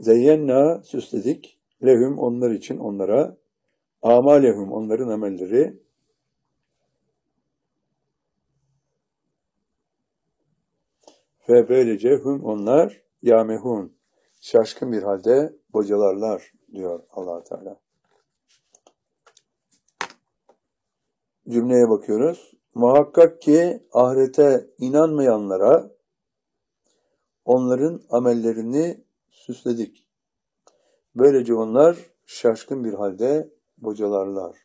Zeyyenna süsledik. Lehum onlar için onlara. Amalehum onların amelleri. Ve böylece hum onlar yamehun. Şaşkın bir halde bocalarlar diyor Allah Teala. Cümleye bakıyoruz. Muhakkak ki ahirete inanmayanlara onların amellerini süsledik. Böylece onlar şaşkın bir halde bocalarlar.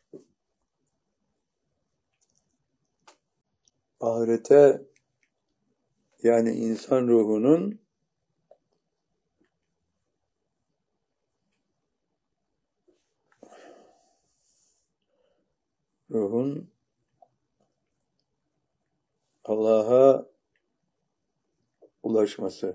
Ahirete yani insan ruhun Allah'a ulaşması.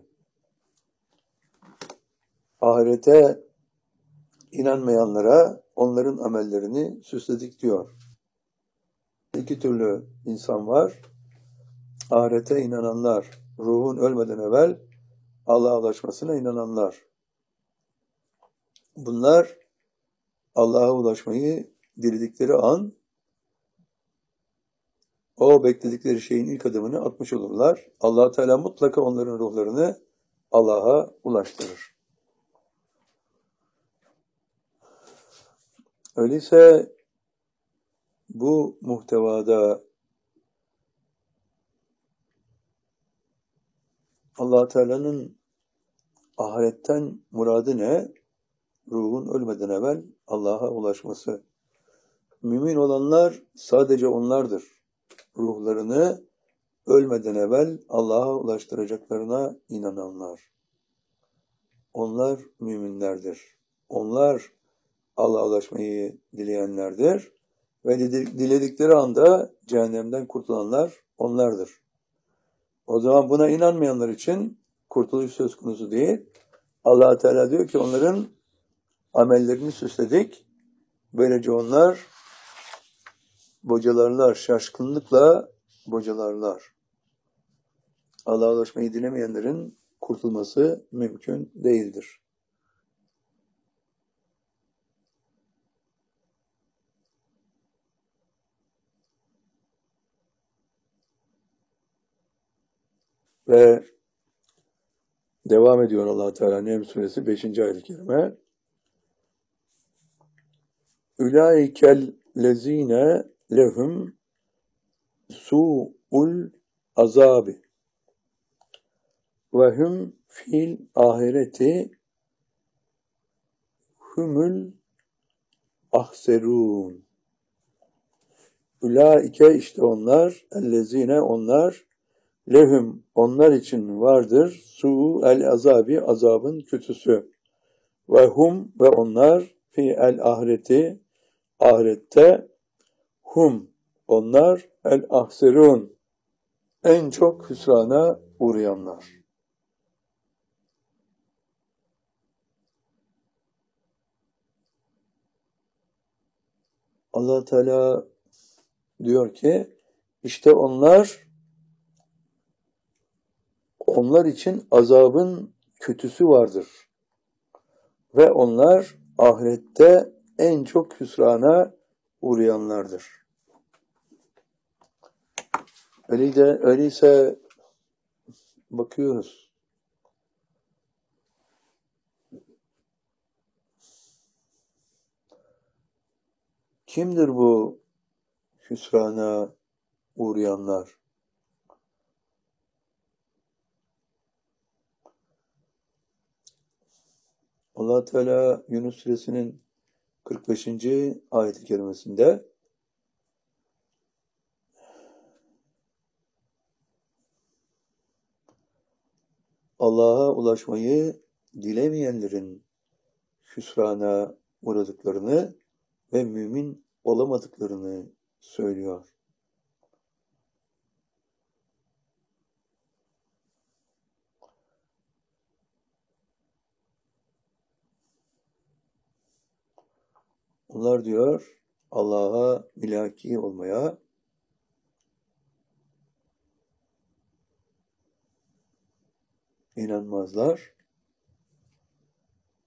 Ahirete inanmayanlara onların amellerini süsledik diyor. İki türlü insan var. Ahirete inananlar, ruhun ölmeden evvel Allah'a ulaşmasına inananlar. Bunlar Allah'a ulaşmayı diledikleri an o bekledikleri şeyin ilk adımını atmış olurlar. Allah Teala mutlaka onların ruhlarını Allah'a ulaştırır. Öyleyse bu muhtevada Allah Teala'nın ahiretten muradı ne? Ruhun ölmeden evvel Allah'a ulaşması. Mümin olanlar sadece onlardır. Ruhlarını ölmeden evvel Allah'a ulaştıracaklarına inananlar. Onlar müminlerdir. Onlar Allah'a ulaşmayı dileyenlerdir. Ve diledikleri anda cehennemden kurtulanlar onlardır. O zaman buna inanmayanlar için kurtuluş söz konusu değil. Allah Teala diyor ki onların amellerini süsledik. Böylece onlar bocalarlar, şaşkınlıkla bocalarlar. Allah'a ulaşmayı dilemeyenlerin kurtulması mümkün değildir. Ve devam ediyor Allah Teala Neml suresi 5. ayet-i kerime. Ülaikel lezine lehum su'ul azabi ve hum fil ahireti humul ahserun. Ulaike işte onlar, ellezine onlar, lehum onlar için vardır, su'el azabi azabın kötüsü. Ve hum ve onlar fi el ahireti ahirette hum onlar el ahserun en çok hüsrana uğrayanlar. Allah Teala diyor ki işte onlar için azabın kötüsü vardır. Ve onlar ahirette en çok hüsrana uğrayanlardır. Öyleyse bakıyoruz. Kimdir bu hüsrana uğrayanlar? Allah Teala Yunus suresinin 45. ayet-i kerimesinde Allah'a ulaşmayı dilemeyenlerin hüsrana uğradıklarını ve mümin olamadıklarını söylüyor. Onlar diyor Allah'a ilaki olmaya inanmazlar.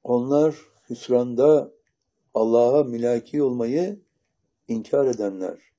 Onlar hüsranda Allah'a mülaki olmayı inkar edenler.